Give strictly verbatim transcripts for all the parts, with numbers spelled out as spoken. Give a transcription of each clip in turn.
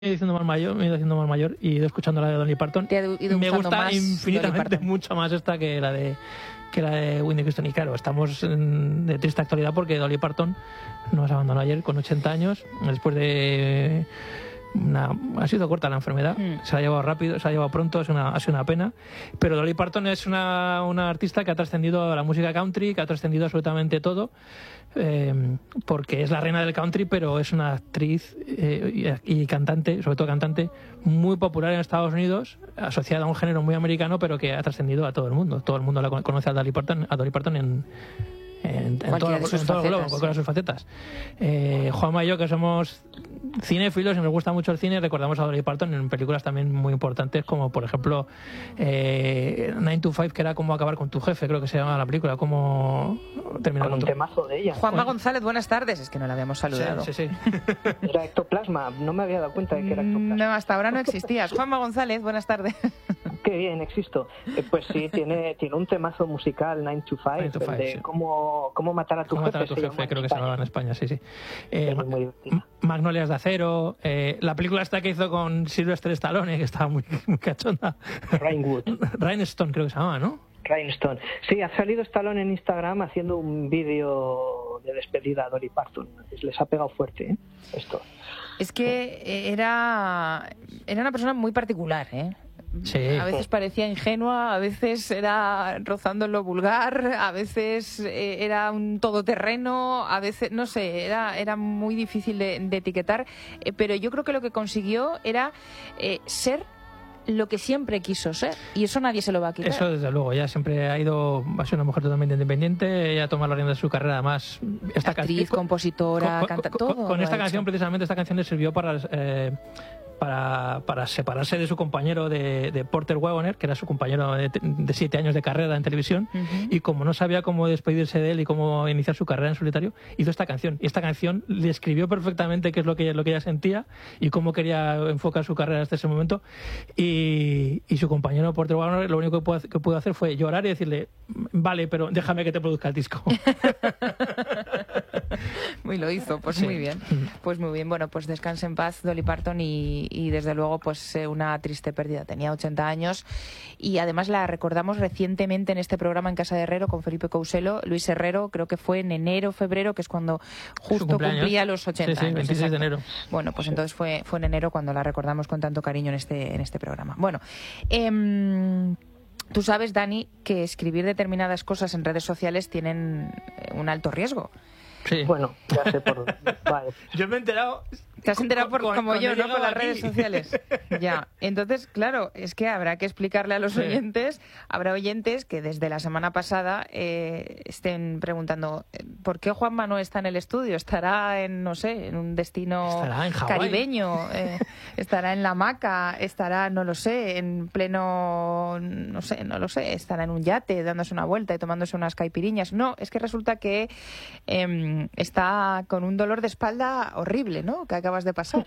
he ido haciendo más mayor, me he ido haciendo más mayor y he ido escuchando la de Dolly Parton. ¿Te ha ido me gusta más infinitamente mucho más esta que la de que la de Whitney Houston. Y claro, estamos en, de triste actualidad porque Dolly Parton nos abandonó ayer con ochenta años, después de una, ha sido corta la enfermedad, mm. se la ha llevado rápido, se la ha llevado pronto, es una, ha sido una pena. Pero Dolly Parton es una, una artista que ha trascendido a la música country, que ha trascendido absolutamente todo, eh, porque es la reina del country, pero es una actriz eh, y, y cantante, sobre todo cantante, muy popular en Estados Unidos, asociada a un género muy americano, pero que ha trascendido a todo el mundo. Todo el mundo la conoce a Dolly Parton, a Dolly Parton en en, en todo, en todo el globo, en cualquiera de sus facetas. Eh, Juanma y yo, que somos cinéfilos y nos gusta mucho el cine, recordamos a Dolly Parton en películas también muy importantes, como por ejemplo eh, nine to five, que era Cómo acabar con tu jefe, creo que se llama la película, Cómo terminar con, con un tu... temazo de ella. Juanma González, buenas tardes, es que no la habíamos saludado. Sí, sí, sí. Era ectoplasma, no me había dado cuenta de que era ectoplasma. No, hasta ahora no existías. Juanma González, buenas tardes. Qué bien, existo. Eh, pues sí, tiene, tiene un temazo musical, nine to five, nine to five de sí. cómo, cómo matar a tu cómo jefe. Matar a tu jefe, creo que se llamaba en España, sí, sí. Eh, es muy Ma- Magnolias de acero, eh, la película esta que hizo con Sylvester Stallone, que estaba muy, muy cachonda. Rainwood. Rhinestone creo que se llamaba, ¿no? Rhinestone. Sí, ha salido Stallone en Instagram haciendo un vídeo de despedida a Dolly Parton. Les ha pegado fuerte, ¿eh? Esto. Es que era, era una persona muy particular, ¿eh? Sí. A veces parecía ingenua, a veces era rozando lo vulgar, a veces eh, era un todoterreno, a veces, no sé, era, era muy difícil de, de etiquetar, eh, pero yo creo que lo que consiguió era eh, ser lo que siempre quiso ser, y eso nadie se lo va a quitar. Eso desde luego, ella siempre ha ido, ha sido una mujer totalmente independiente, ella toma la rienda de su carrera, además esta actriz, can... compositora, con, canta con, todo. Con, con esta canción, precisamente, esta canción le sirvió para eh, Para, para separarse de su compañero de, de Porter Wagoner, que era su compañero de, de siete años de carrera en televisión, uh-huh. y como no sabía cómo despedirse de él y cómo iniciar su carrera en solitario, hizo esta canción. Y esta canción le escribió perfectamente qué es lo que, lo que ella sentía y cómo quería enfocar su carrera hasta ese momento. Y, y su compañero Porter Wagoner lo único que pudo, que pudo hacer fue llorar y decirle, vale, pero déjame que te produzca el disco. Muy lo hizo, pues sí. muy bien. Pues muy bien, bueno, pues descanse en paz Dolly Parton y, y desde luego pues eh, una triste pérdida. Tenía ochenta años y además la recordamos recientemente en este programa en Casa de Herrero con Felipe Couselo. Luis Herrero, creo que fue en enero, febrero, que es cuando justo cumplía los ochenta sí, sí, años. veintiséis exacto. de enero. Bueno, pues sí. entonces fue, fue en enero cuando la recordamos con tanto cariño en este, en este programa. Bueno, eh, tú sabes, Dani, que escribir determinadas cosas en redes sociales tienen un alto riesgo. Sí. Bueno, ya sé por... Vale. Yo me he enterado... Te has enterado por, con, como con yo, ¿no? Por las aquí. redes sociales. Ya. Entonces, claro, es que habrá que explicarle a los sí. oyentes, habrá oyentes que desde la semana pasada eh, estén preguntando ¿por qué Juanma no está en el estudio? ¿Estará en, no sé, en un destino en caribeño? Eh, ¿Estará en la hamaca? ¿Estará, no lo sé, en pleno, no sé, no lo sé, estará en un yate dándose una vuelta y tomándose unas caipiriñas? No, es que resulta que eh, está con un dolor de espalda horrible, ¿no? Que acabas de pasar.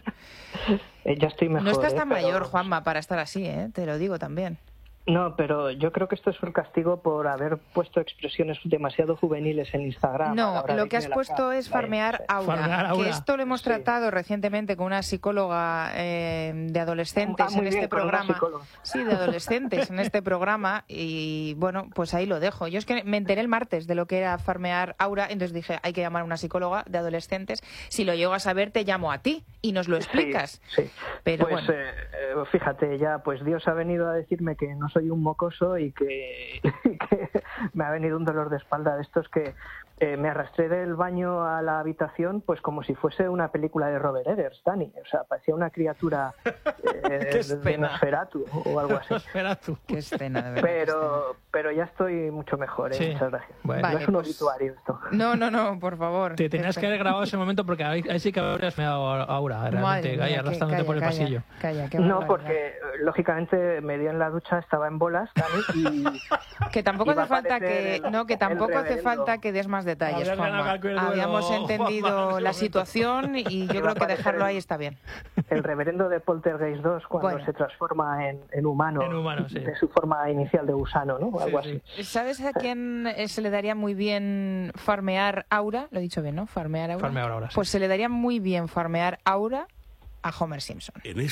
Eh, ya estoy mejor. No estás tan eh, pero... mayor, Juanma, para estar así, ¿eh? Te lo digo también. No, pero yo creo que esto es un castigo por haber puesto expresiones demasiado juveniles en Instagram. No, lo que has puesto es farmear aura, farmear aura. Que esto lo hemos sí. tratado recientemente con una psicóloga eh, de adolescentes ah, en este bien, programa. Sí, de adolescentes en este programa y bueno, pues ahí lo dejo. Yo es que me enteré el martes de lo que era farmear aura, entonces dije, hay que llamar a una psicóloga de adolescentes. Si lo llego a saber, te llamo a ti y nos lo explicas. Sí, sí. Pero pues bueno. eh, fíjate, ya pues Dios ha venido a decirme que no soy un mocoso y que, y que me ha venido un dolor de espalda de estos que eh, me arrastré del baño a la habitación pues como si fuese una película de Robert Eggers, Dani. O sea, parecía una criatura eh, de Nosferatu o algo así. Nosferatu. Qué escena, de verdad. Pero, pero ya estoy mucho mejor, ¿eh? Sí. Muchas gracias. Bueno, no vale, es un pues... obituario esto. No, no, no, por favor. Te tenías que haber grabado ese momento porque ahí, ahí sí que habrías me dado aura, realmente, mía, ahí arrastrándote calla, por el calla, pasillo. Calla, qué no, barbaridad. porque lógicamente me dio en la ducha, estaba en bolas, Dani, y... Que tampoco hace falta que... El, no, que tampoco hace falta que des más detalles, Juanma. Habíamos entendido Juanma, la situación y yo creo que dejarlo ahí está bien. El reverendo de Poltergeist dos cuando bueno. se transforma en, en humano, en humano sí. de su forma inicial de gusano, ¿no? Algo sí, así. Sí. ¿Sabes a quién se le daría muy bien farmear aura? Lo he dicho bien, ¿no? Farmear aura. Farmear aura, sí. Pues se le daría muy bien farmear aura a Homer Simpson.